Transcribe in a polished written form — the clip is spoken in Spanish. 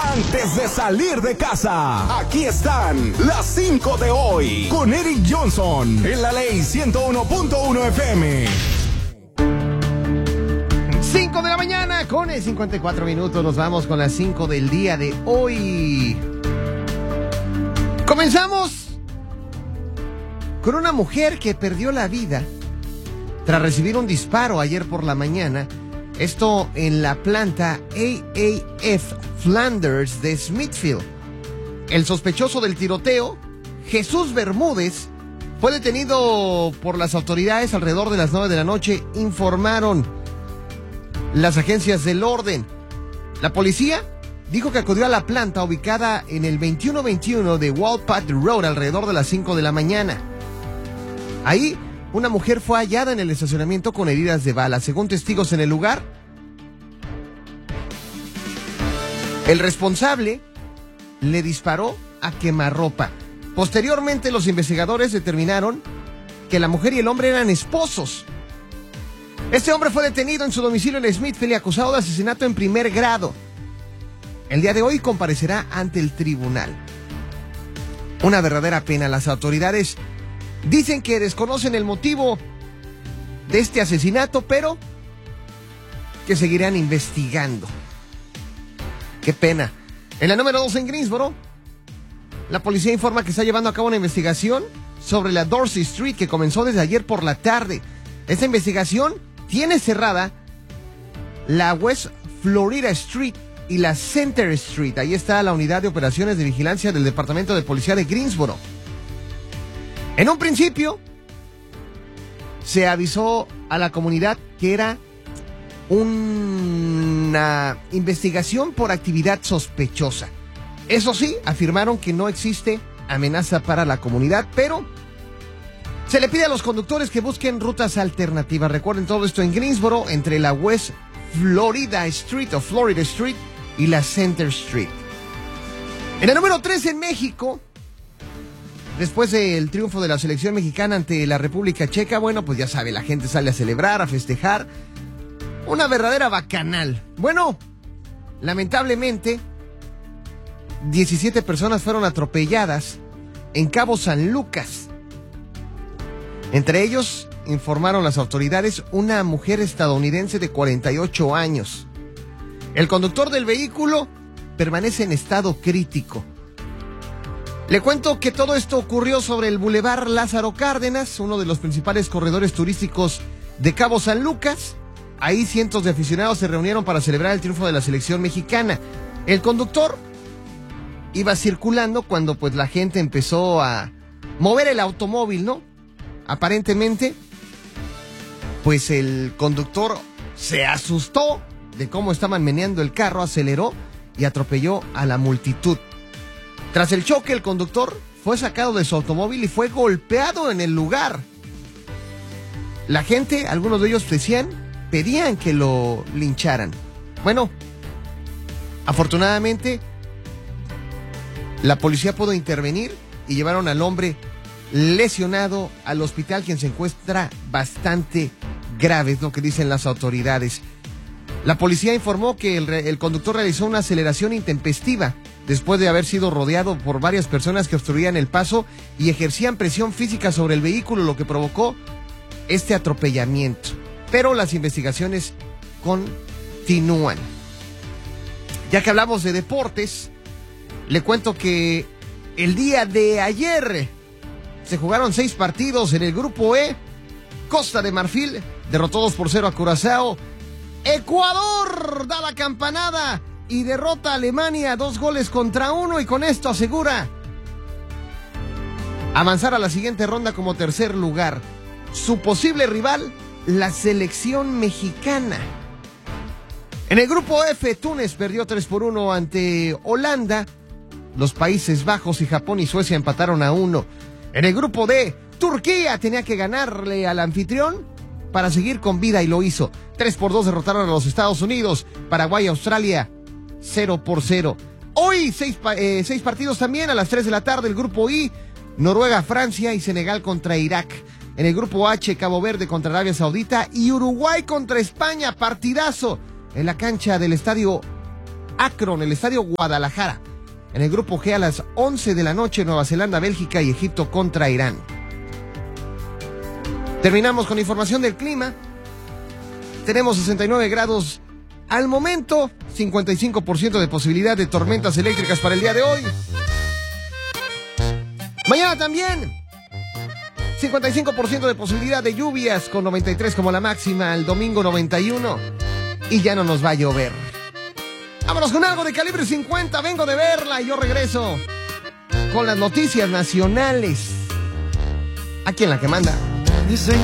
Antes de salir de casa, aquí están las 5 de hoy con Eric Johnson en la Ley 101.1 FM. 5 de la mañana con 54 minutos. Nos vamos con las 5 del día de hoy. Comenzamos con una mujer que perdió la vida tras recibir un disparo ayer por la mañana. Esto en la planta AAF Flanders de Smithfield. El sospechoso del tiroteo, Jesús Bermúdez, fue detenido por las autoridades alrededor de las 9 de la noche, informaron las agencias del orden. La policía dijo que acudió a la planta ubicada en el 2121 de Walpath Road alrededor de las 5 de la mañana. Ahí, una mujer fue hallada en el estacionamiento con heridas de bala. Según testigos en el lugar, el responsable le disparó a quemarropa. Posteriormente, los investigadores determinaron que la mujer y el hombre eran esposos. Este hombre fue detenido en su domicilio en Smithfield y acusado de asesinato en primer grado. El día de hoy comparecerá ante el tribunal. Una verdadera pena. Las autoridades dicen que desconocen el motivo de este asesinato, pero que seguirán investigando. Qué pena. En la número 2 en Greensboro, la policía informa que está llevando a cabo una investigación sobre la Dorsey Street que comenzó desde ayer por la tarde. Esta investigación tiene cerrada la West Florida Street y la Center Street. Ahí está la unidad de operaciones de vigilancia del Departamento de Policía de Greensboro. En un principio, se avisó a la comunidad que era una investigación por actividad sospechosa. Eso sí, afirmaron que no existe amenaza para la comunidad, pero se le pide a los conductores que busquen rutas alternativas. Recuerden todo esto en Greensboro, entre la West Florida Street o Florida Street y la Center Street. En el número 3 en México, después del triunfo de la selección mexicana ante la República Checa, bueno, pues ya sabe, la gente sale a celebrar, a festejar. Una verdadera bacanal. Bueno, lamentablemente, 17 personas fueron atropelladas en Cabo San Lucas. Entre ellos, informaron las autoridades, una mujer estadounidense de 48 años. El conductor del vehículo permanece en estado crítico. Le cuento que todo esto ocurrió sobre el Boulevard Lázaro Cárdenas, uno de los principales corredores turísticos de Cabo San Lucas. Ahí cientos de aficionados se reunieron para celebrar el triunfo de la selección mexicana. El conductor iba circulando cuando pues la gente empezó a mover el automóvil, ¿no? Aparentemente, pues el conductor se asustó de cómo estaban meneando el carro, aceleró y atropelló a la multitud. Tras el choque, el conductor fue sacado de su automóvil y fue golpeado en el lugar. La gente, algunos de ellos pedían que lo lincharan. Bueno, afortunadamente, la policía pudo intervenir y llevaron al hombre lesionado al hospital, quien se encuentra bastante grave, es lo que dicen las autoridades. La policía informó que el conductor realizó una aceleración intempestiva después de haber sido rodeado por varias personas que obstruían el paso y ejercían presión física sobre el vehículo, lo que provocó este atropellamiento. Pero las investigaciones continúan. Ya que hablamos de deportes, le cuento que el día de ayer se jugaron 6 partidos en el grupo E. Costa de Marfil derrotó 2-0 a Curazao. Ecuador da la campanada y derrota a Alemania 2-1 y con esto asegura avanzar a la siguiente ronda como tercer lugar. Su posible rival, la selección mexicana. En el grupo F, Túnez perdió 3-1 ante Holanda. Los Países Bajos y Japón y Suecia empataron a 1. En el grupo D, Turquía tenía que ganarle al anfitrión para seguir con vida y lo hizo. 3-2 derrotaron a los Estados Unidos. Paraguay y Australia 0-0. Hoy 6 partidos también a las 3 de la tarde. El grupo I, Noruega, Francia y Senegal contra Irak. En el grupo H, Cabo Verde contra Arabia Saudita y Uruguay contra España. Partidazo en la cancha del estadio Akron, el estadio Guadalajara. En el grupo G a las 11 de la noche, Nueva Zelanda, Bélgica y Egipto contra Irán. Terminamos con información del clima. Tenemos 69 grados al momento, 55% de posibilidad de tormentas eléctricas para el día de hoy. Mañana también, 55% de posibilidad de lluvias con 93 como la máxima, el domingo 91 y ya no nos va a llover. Vámonos con algo de Calibre 50, vengo de verla y yo regreso con las noticias nacionales. Aquí en La que manda.